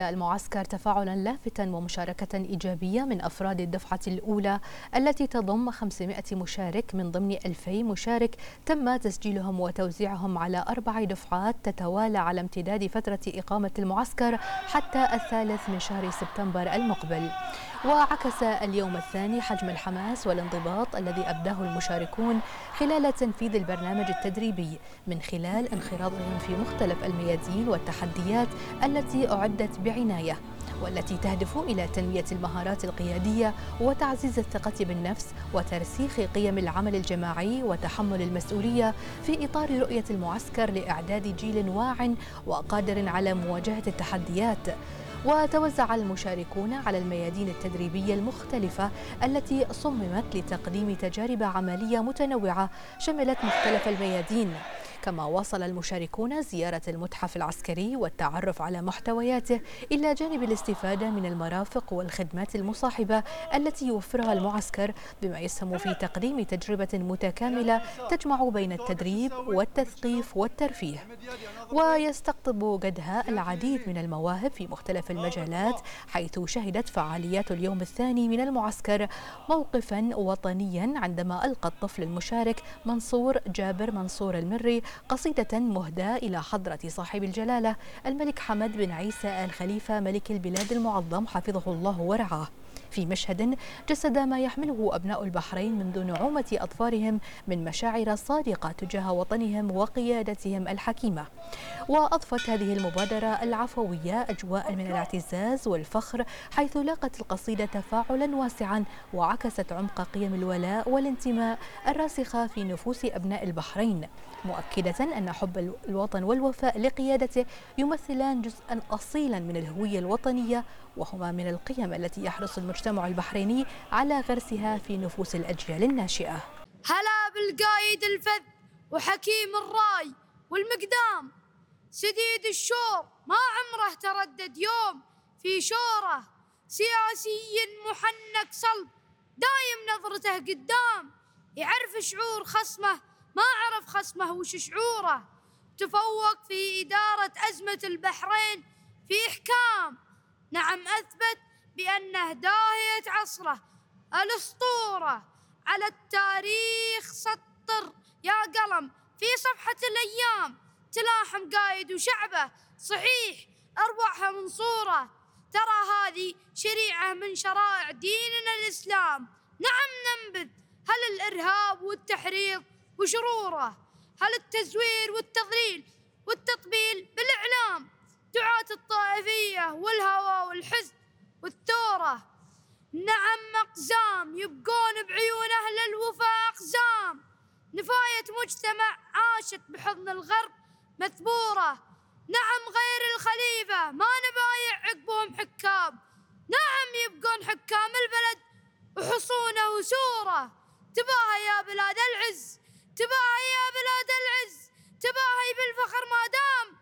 المعسكر تفاعلا لافتا ومشاركة إيجابية من أفراد الدفعة الأولى التي تضم 500 مشارك من ضمن 2000 مشارك تم تسجيلهم وتوزيعهم على 4 دفعات تتوالى على امتداد فترة إقامة المعسكر حتى 3 من شهر سبتمبر المقبل. وعكس اليوم الثاني حجم الحماس والانضباط الذي أبداه المشاركون خلال تنفيذ البرنامج التدريبي من خلال انخراطهم في مختلف الميادين والتحديات التي أعدت بعناية والتي تهدف إلى تنمية المهارات القيادية وتعزيز الثقة بالنفس وترسيخ قيم العمل الجماعي وتحمل المسؤولية في إطار رؤية المعسكر لإعداد جيل واع وقادر على مواجهة التحديات. وتوزع المشاركون على الميادين التدريبية المختلفة التي صممت لتقديم تجارب عملية متنوعة شملت مختلف الميادين. كما واصل المشاركون زيارة المتحف العسكري والتعرف على محتوياته إلى جانب الاستفادة من المرافق والخدمات المصاحبة التي يوفرها المعسكر بما يسهم في تقديم تجربة متكاملة تجمع بين التدريب والتثقيف والترفيه. ويستقطب قدها العديد من المواهب في مختلف المجالات، حيث شهدت فعاليات اليوم الثاني من المعسكر موقفا وطنيا عندما ألقى الطفل المشارك منصور جابر منصور المري قصيدة مهداة إلى حضرة صاحب الجلالة الملك حمد بن عيسى آل خليفة ملك البلاد المعظم حفظه الله ورعاه، في مشهد جسد ما يحمله أبناء البحرين منذ نعومة أظفارهم من مشاعر صادقة تجاه وطنهم وقيادتهم الحكيمة. وأضفت هذه المبادرة العفوية أجواء من الاعتزاز والفخر، حيث لاقت القصيدة تفاعلا واسعا وعكست عمق قيم الولاء والانتماء الراسخة في نفوس أبناء البحرين، مؤكدة أن حب الوطن والوفاء لقيادته يمثلان جزءا أصيلا من الهوية الوطنية، وهما من القيم التي يحرص المجتمع البحريني على غرسها في نفوس الأجيال الناشئة. هلا بالقايد الفذ وحكيم الراي والمقدام، سديد الشور ما عمره تردد يوم في شوره، سياسي محنك صلب دايم نظرته قدام، يعرف شعور خصمه ما عرف خصمه وش شعوره، تفوق في إدارة أزمة البحرين في إحكام، نعم أثبت بأنه داهية عصره الأسطورة، على التاريخ سطر يا قلم في صفحة الأيام، تلاحم قايد وشعبه صحيح أرواحها منصورة، ترى هذه شريعة من شرائع ديننا الإسلام، نعم ننبذ هل الإرهاب والتحريض وشروره، هل التزوير والتضليل والتطبيل بالإعلام، دعاة الطائفية والهوى والحزب والثورة، نعم أقزام يبقون بعيون أهل الوفاء أقزام، نفاية مجتمع عاشت بحضن الغرب مثبورة، نعم غير الخليفة ما نبايع عقبهم حكام، نعم يبقون حكام البلد وحصونه وسوره، تباهي يا بلاد العز، تباهي يا بلاد العز، تباهي بالفخر ما دام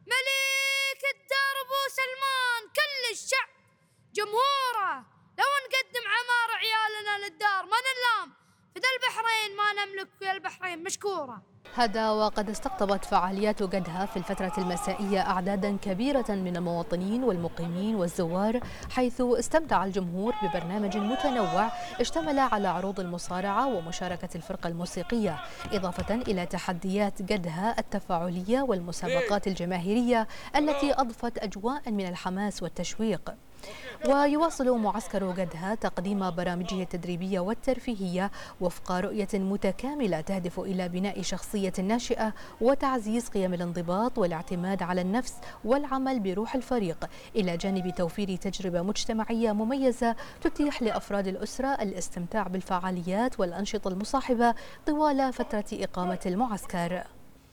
مليك الدار أبو سلمان كل الشعب جمهوره، لو نقدم عمار عيالنا للدار ما نلام، فدا البحرين ما نملك ويا البحرين مشكورة. هذا وقد استقطبت فعاليات قدها في الفترة المسائية أعدادا كبيرة من المواطنين والمقيمين والزوار، حيث استمتع الجمهور ببرنامج متنوع اشتمل على عروض المصارعة ومشاركة الفرقة الموسيقية، إضافة إلى تحديات قدها التفاعلية والمسابقات الجماهيرية التي أضفت أجواء من الحماس والتشويق. ويواصل معسكر قدها تقديم برامجه التدريبية والترفيهية وفق رؤية متكاملة تهدف إلى بناء شخصية ناشئة وتعزيز قيم الانضباط والاعتماد على النفس والعمل بروح الفريق، إلى جانب توفير تجربة مجتمعية مميزة تتيح لأفراد الأسرة الاستمتاع بالفعاليات والأنشطة المصاحبة طوال فترة إقامة المعسكر.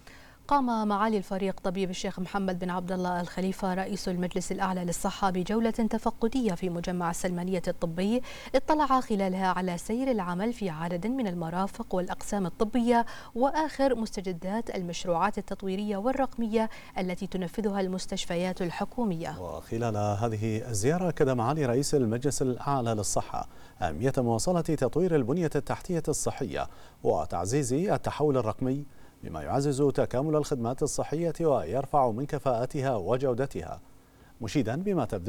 قام معالي الفريق طبيب الشيخ محمد بن عبد الله آل خليفة رئيس المجلس الأعلى للصحة بجولة تفقدية في مجمع السلمانية الطبي، اطلع خلالها على سير العمل في عدد من المرافق والأقسام الطبية وآخر مستجدات المشروعات التطويرية والرقمية التي تنفذها المستشفيات الحكومية. وخلال هذه الزيارة أكد معالي رئيس المجلس الأعلى للصحة أهمية مواصلة تطوير البنية التحتية الصحية وتعزيز التحول الرقمي بما يعزز تكامل الخدمات الصحية ويرفع من كفاءتها وجودتها، مشيدا بما تبدو